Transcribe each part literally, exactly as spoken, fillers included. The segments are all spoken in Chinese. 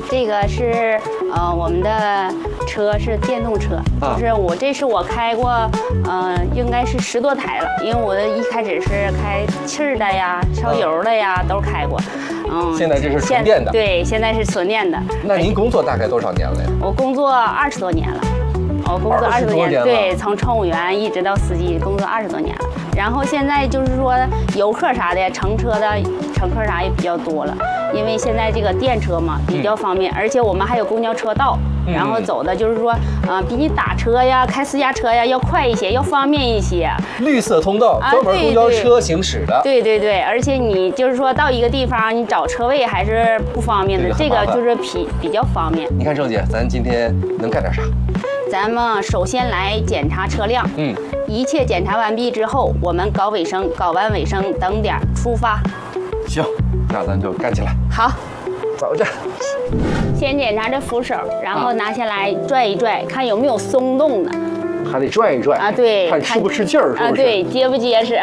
这个是呃我们的车是电动车， 啊、 就是我这是我开过，呃应该是十多台了，因为我的一开始是开气儿的呀、烧油的呀、啊、都开过。嗯， 现在这是纯电的。 对，现在是纯电的。 那您工作大概多少年了呀？ 我工作二十多年了。我工作二十多年，对，从乘务员一直到司机，工作二十多年了。然后现在就是说游客啥的，乘车的乘客啥也比较多了，因为现在这个电车嘛比较方便，嗯、而且我们还有公交车道，嗯、然后走的就是说，呃，比你打车呀、开私家车呀要快一些，要方便一些。 绿色通道，专门公交车行驶的。 对对对，而且你就是说到一个地方，你找车位还是不方便的，这个就是比比较方便。 你看郑姐，咱今天能干点啥？ 咱们首先来检查车辆，嗯，一切检查完毕之后，我们搞卫生，搞完卫生等点出发。 行，那咱就干起来。 好， 走着。 先检查这扶手，然后拿下来拽一拽，看有没有松动的。 还得拽一拽啊，对， 看吃不吃劲儿，是不是？ 啊，对，结不结实。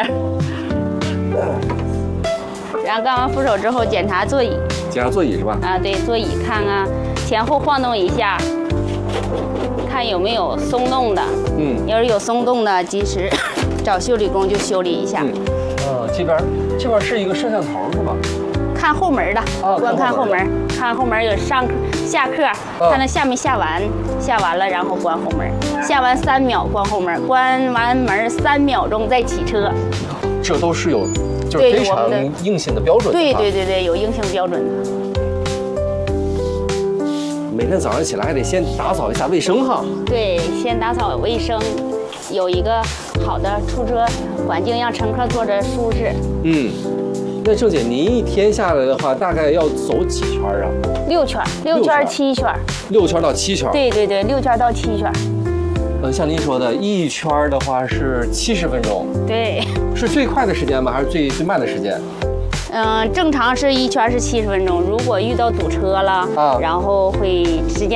然后干完扶手之后，检查座椅。 检查座椅是吧？ 啊，对，座椅看看前后晃动一下。看有没有松动的，嗯，要是有松动的，及时找修理工就修理一下。 嗯，呃，这边这边是一个摄像头是吧？ 看后门的，哦、观看后门，看后门有上课、下课，哦、看它下没下完，下完了然后关后门，下完三秒关后门，关完门三秒钟再起车。 这都是有，就是非常硬性的标准的。 对对对对，有硬性标准的。 每天早上起来还得先打扫一下卫生哈。 对，先打扫卫生，有一个好的出租车环境，让乘客坐着舒适。嗯， 那郑姐，您一天下来的话，大概要走几圈啊？ 六圈，六圈七圈。 六圈到七圈。 对对对，六圈到七圈。 呃，像您说的，一圈的话是七十分钟。 对。 是最快的时间吗？还是最最慢的时间？ 嗯，正常是一圈是七十分钟，如果遇到堵车了，啊、然后会时间